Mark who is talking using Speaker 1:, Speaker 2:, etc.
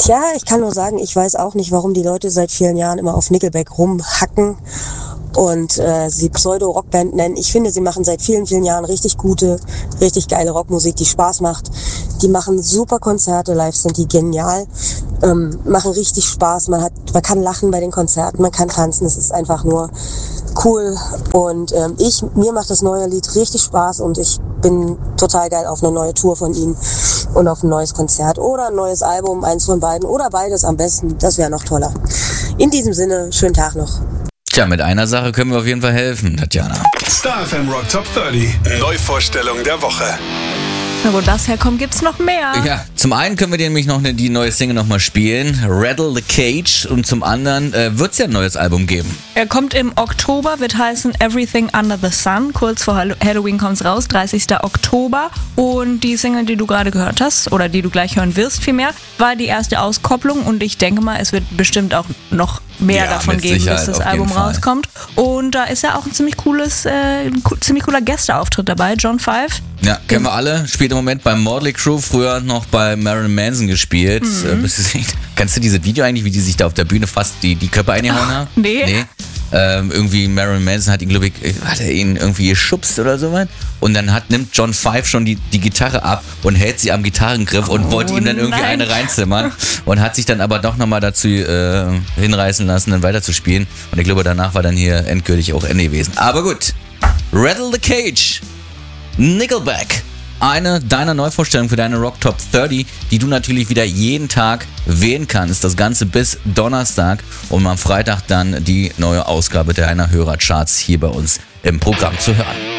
Speaker 1: Tja, ich kann nur sagen, ich weiß auch nicht, warum die Leute seit vielen Jahren immer auf Nickelback rumhacken und sie Pseudo-Rockband nennen. Ich finde, sie machen seit vielen, vielen Jahren richtig gute, richtig geile Rockmusik, die Spaß macht. Die machen super Konzerte, live sind die genial, machen richtig Spaß. Man kann lachen bei den Konzerten, man kann tanzen, es ist einfach nur cool. Und mir macht das neue Lied richtig Spaß und ich bin total geil auf eine neue Tour von ihnen und auf ein neues Konzert oder ein neues Album, eins von beiden oder beides am besten. Das wäre noch toller. In diesem Sinne, schönen Tag noch.
Speaker 2: Tja, mit einer Sache können wir auf jeden Fall helfen, Tatjana.
Speaker 3: Star FM Rock Top 30. Neuvorstellung der Woche.
Speaker 4: Na, wo das herkommt, gibt's noch mehr.
Speaker 2: Ja, zum einen können wir dir nämlich noch die neue Single nochmal spielen, Rattle the Cage, und zum anderen wird es ja ein neues Album geben.
Speaker 4: Er kommt im Oktober, wird heißen Everything Under the Sun. Kurz vor Halloween kommt's raus, 30. Oktober. Und die Single, die du gerade gehört hast, oder die du gleich hören wirst vielmehr, war die erste Auskopplung und ich denke mal, es wird bestimmt auch noch mehr davon geben, bis das Album rauskommt. Und da ist ja auch ein ziemlich cooler Gästeauftritt dabei, John Five.
Speaker 2: Ja, kennen wir alle. Spielt im Moment bei Motley Crue, früher noch bei Marilyn Manson gespielt. Kennst du dieses Video eigentlich, wie die sich da auf der Bühne fast die Köpfe eingehauen haben?
Speaker 4: Nee.
Speaker 2: Irgendwie Marilyn Manson hat ihn, glaube ich, hat er ihn irgendwie geschubst oder sowas. Und dann nimmt John Five schon die Gitarre ab und hält sie am Gitarrengriff und wollte ihm dann irgendwie eine reinzimmern. Und hat sich dann aber doch nochmal dazu hinreißen lassen, dann weiterzuspielen. Und ich glaube, danach war dann hier endgültig auch Ende gewesen. Aber gut, Rattle the Cage, Nickelback. Eine deiner Neuvorstellungen für deine Rock Top 30, die du natürlich wieder jeden Tag wählen kannst. Das Ganze bis Donnerstag, um am Freitag dann die neue Ausgabe deiner Hörercharts hier bei uns im Programm zu hören.